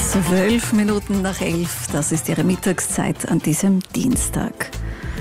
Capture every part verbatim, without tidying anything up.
Zwölf Minuten nach elf, das ist Ihre Mittagszeit an diesem Dienstag.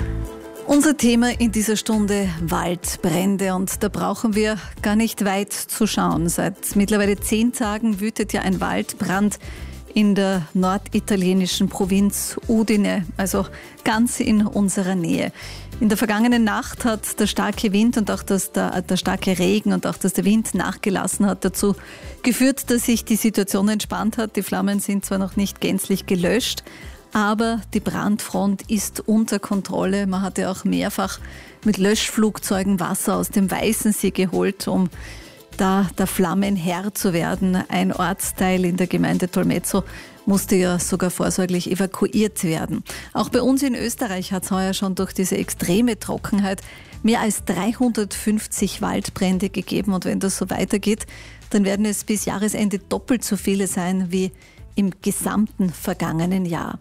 Unser Thema in dieser Stunde: Waldbrände, und da brauchen wir gar nicht weit zu schauen. Seit mittlerweile zehn Tagen wütet ja ein Waldbrand in der norditalienischen Provinz Udine, also ganz in unserer Nähe. In der vergangenen Nacht hat der starke Wind und auch das, der, der starke Regen und auch, dass der Wind nachgelassen hat, dazu geführt, dass sich die Situation entspannt hat. Die Flammen sind zwar noch nicht gänzlich gelöscht, aber die Brandfront ist unter Kontrolle. Man hatte auch mehrfach mit Löschflugzeugen Wasser aus dem Weißensee geholt, um da der Flammen Herr zu werden. Ein Ortsteil in der Gemeinde Tolmezzo musste ja sogar vorsorglich evakuiert werden. Auch bei uns in Österreich hat es heuer schon durch diese extreme Trockenheit mehr als dreihundertfünfzig Waldbrände gegeben. Und wenn das so weitergeht, dann werden es bis Jahresende doppelt so viele sein wie im gesamten vergangenen Jahr.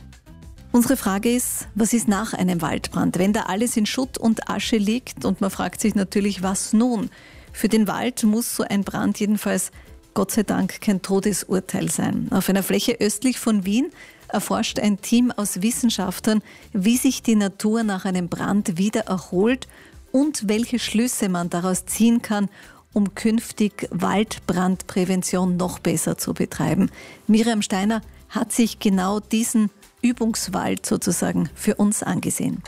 Unsere Frage ist, was ist nach einem Waldbrand, wenn da alles in Schutt und Asche liegt? Und man fragt sich natürlich, was nun? Für den Wald muss so ein Brand jedenfalls Gott sei Dank kein Todesurteil sein. Auf einer Fläche östlich von Wien erforscht ein Team aus Wissenschaftlern, wie sich die Natur nach einem Brand wieder erholt und welche Schlüsse man daraus ziehen kann, um künftig Waldbrandprävention noch besser zu betreiben. Miriam Steiner hat sich genau diesen Übungswald sozusagen für uns angesehen.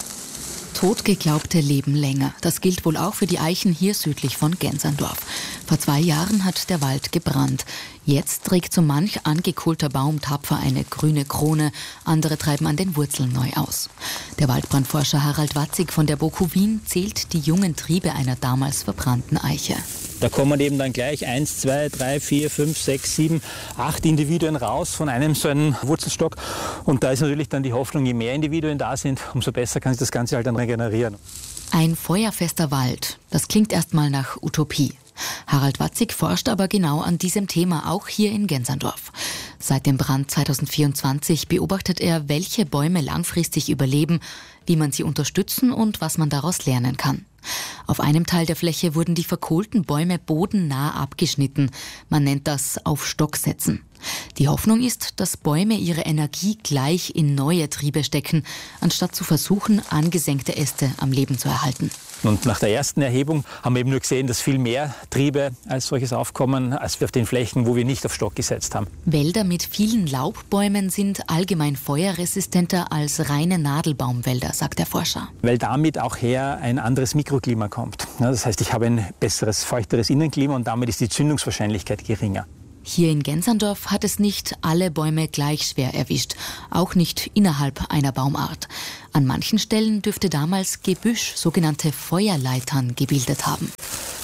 Totgeglaubte leben länger. Das gilt wohl auch für die Eichen hier südlich von Genserndorf. Vor zwei Jahren hat der Wald gebrannt. Jetzt trägt so manch angekohlter Baum tapfer eine grüne Krone. Andere treiben an den Wurzeln neu aus. Der Waldbrandforscher Harald Watzig von der BOKU Wien zählt die jungen Triebe einer damals verbrannten Eiche. Da kommen eben dann gleich eins, zwei, drei, vier, fünf, sechs, sieben, acht Individuen raus von einem so einen Wurzelstock. Und da ist natürlich dann die Hoffnung, je mehr Individuen da sind, umso besser kann sich das Ganze halt dann regenerieren. Ein feuerfester Wald, das klingt erstmal nach Utopie. Harald Watzig forscht aber genau an diesem Thema, auch hier in Genserndorf. Seit dem Brand zweitausendvierundzwanzig beobachtet er, welche Bäume langfristig überleben, wie man sie unterstützen und was man daraus lernen kann. Auf einem Teil der Fläche wurden die verkohlten Bäume bodennah abgeschnitten. Man nennt das auf Stock setzen. Die Hoffnung ist, dass Bäume ihre Energie gleich in neue Triebe stecken, anstatt zu versuchen, angesenkte Äste am Leben zu erhalten. Und nach der ersten Erhebung haben wir eben nur gesehen, dass viel mehr Triebe als solches aufkommen, als auf den Flächen, wo wir nicht auf Stock gesetzt haben. Wälder mit vielen Laubbäumen sind allgemein feuerresistenter als reine Nadelbaumwälder, sagt der Forscher. Weil damit auch her ein anderes Mikroklima kommt. Das heißt, ich habe ein besseres, feuchteres Innenklima und damit ist die Zündungswahrscheinlichkeit geringer. Hier in Genserndorf hat es nicht alle Bäume gleich schwer erwischt, auch nicht innerhalb einer Baumart. An manchen Stellen dürfte damals Gebüsch sogenannte Feuerleitern gebildet haben.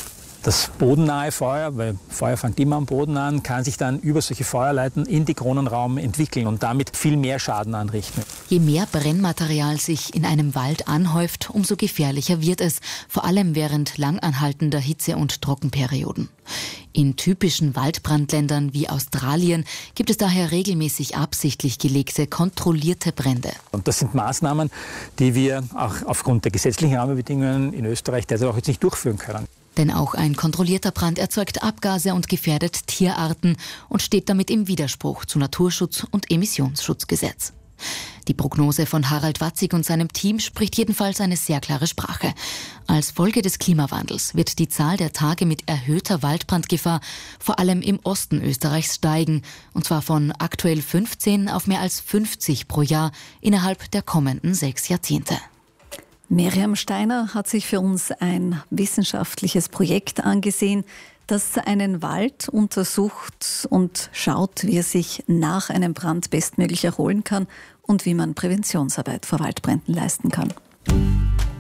Das bodennahe Feuer, weil Feuer fängt immer am Boden an, kann sich dann über solche Feuerleitern in die Kronenraum entwickeln und damit viel mehr Schaden anrichten. Je mehr Brennmaterial sich in einem Wald anhäuft, umso gefährlicher wird es, vor allem während langanhaltender Hitze- und Trockenperioden. In typischen Waldbrandländern wie Australien gibt es daher regelmäßig absichtlich gelegte, kontrollierte Brände. Und das sind Maßnahmen, die wir auch aufgrund der gesetzlichen Rahmenbedingungen in Österreich derzeit auch jetzt nicht durchführen können. Denn auch ein kontrollierter Brand erzeugt Abgase und gefährdet Tierarten und steht damit im Widerspruch zu Naturschutz- und Emissionsschutzgesetz. Die Prognose von Harald Watzig und seinem Team spricht jedenfalls eine sehr klare Sprache. Als Folge des Klimawandels wird die Zahl der Tage mit erhöhter Waldbrandgefahr vor allem im Osten Österreichs steigen, und zwar von aktuell fünfzehn auf mehr als fünfzig pro Jahr innerhalb der kommenden sechs Jahrzehnte. Miriam Steiner hat sich für uns ein wissenschaftliches Projekt angesehen, das einen Wald untersucht und schaut, wie er sich nach einem Brand bestmöglich erholen kann und wie man Präventionsarbeit vor Waldbränden leisten kann.